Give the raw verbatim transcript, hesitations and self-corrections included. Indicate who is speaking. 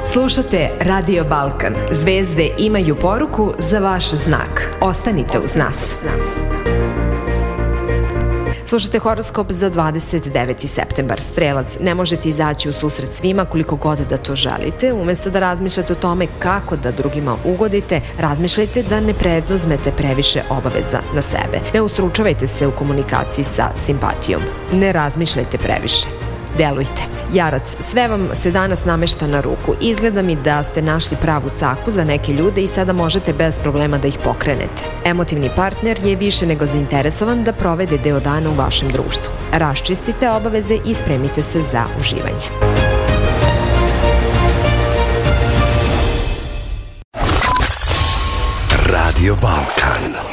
Speaker 1: Slušate Radio Balkan. Zvezde imaju poruku za vaš znak. Ostanite uz nas. Slušate horoskop za dvadeset deveti septembar. Strelac, ne možete izaći u susret svima koliko god da to želite. Umesto da razmišljate o tome kako da drugima ugodite, razmišljajte da ne preduzmete previše obaveza na sebe. Ne ustručavajte se u komunikaciji sa simpatijom. Ne razmišljajte previše. Delujte. Jarac, sve vam se danas namešta na ruku. Izgleda mi da ste našli pravu caku za neke ljude i sada možete bez problema da ih pokrenete. Emotivni partner je više nego zainteresovan da provede deo dana u vašem društvu. Raščistite obaveze i spremite se za uživanje.